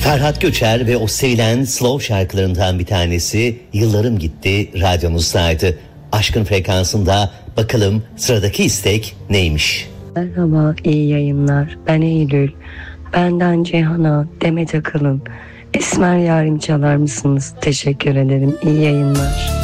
Ferhat Göçer ve o sevilen slow şarkılarından bir tanesi Yıllarım Gitti radyomuzdaydı. Aşkın Frekansı'nda bakalım sıradaki istek neymiş? Merhaba, iyi yayınlar. Ben Eylül. Benden Cihan'a, Demet Akalın. Esmer Yarim çalar mısınız? Teşekkür ederim. İyi yayınlar.